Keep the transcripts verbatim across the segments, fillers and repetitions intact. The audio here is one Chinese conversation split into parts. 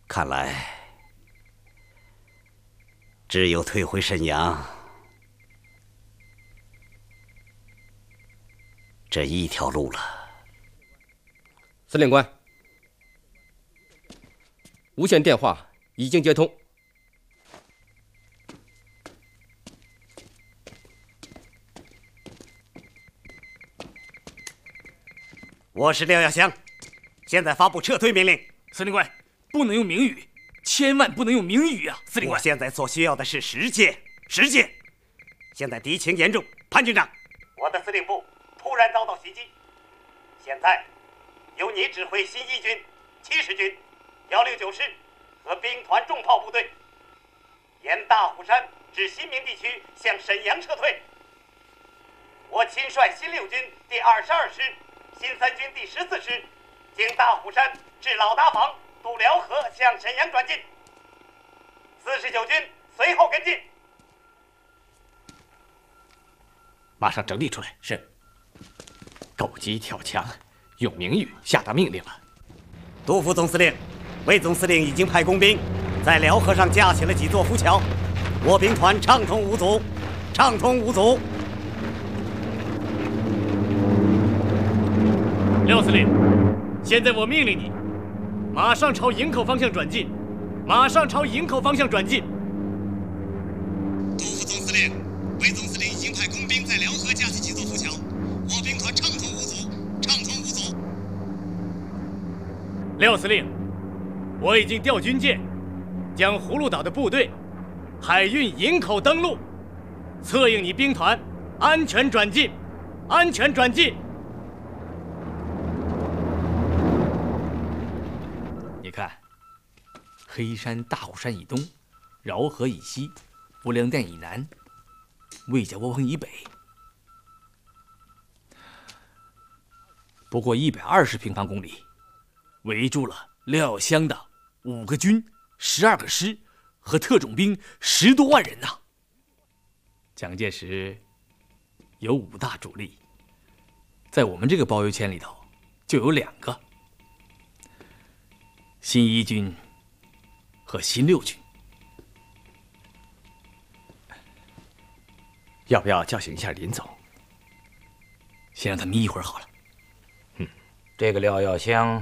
看来只有退回沈阳这一条路了。 司令官，无线电话已经接通。 我是廖耀湘，现在发布撤退命令。 司令官，不能用明语，千万不能用明语啊！司令官， 我现在所需要的是实践，实践。现在敌情严重，潘军长，我的司令部突然遭到袭击，现在由你指挥新一军、七十军、幺六九师和兵团重炮部队，沿大虎山至新民地区向沈阳撤退。我亲率新六军第二十二师、新三军第十四师，经大虎山至老达坊、渡辽河向沈阳转进。四十九军随后跟进。 马上整理出来。是。狗急跳墙，用明语下达命令了。 杜副总司令、魏总司令已经派工兵在辽河上架起了几座浮桥，我兵团畅通无阻，畅通无阻。 廖司令，现在我命令你，马上朝营口方向转进，马上朝营口方向转进。 杜副总司令、魏总司令已经派工兵在辽河架起几座浮桥，我兵团畅通无阻，畅通无阻。 廖司令，我已经调军舰，将葫芦岛的部队海运营口登陆，策应你兵团安全转进，安全转进。你看，黑山、大虎山以东，饶河以西，无粮店以南，魏家窝棚以北，不过一百二十平方公里，围住了廖湘的五个军、十二个师和特种兵十多万人呐。蒋介石有五大主力，在我们这个包围圈里头就有两个。新一军和新六军，要不要叫醒一下林总？先让他眯一会儿好了。 嗯，这个廖耀湘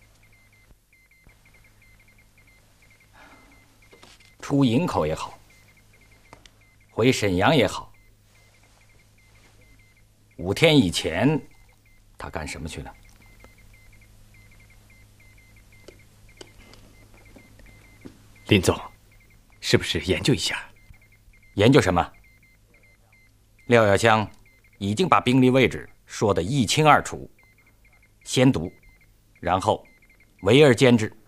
出营口也好，回沈阳也好，五天以前他干什么去了？ 林总，是不是研究一下？ 研究什么？廖耀湘已经把兵力位置说得一清二楚，先读，然后围而歼之。